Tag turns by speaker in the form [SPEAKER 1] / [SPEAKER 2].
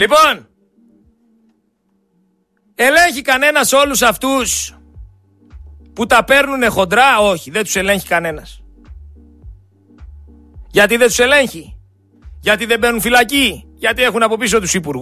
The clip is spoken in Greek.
[SPEAKER 1] Λοιπόν, ελέγχει κανένας όλους αυτούς που τα παίρνουνε χοντρά? Όχι, δεν τους ελέγχει κανένας. Γιατί δεν τους ελέγχει? Γιατί δεν μπαίνουν φυλακή? Γιατί έχουν από πίσω τους υπουργούς.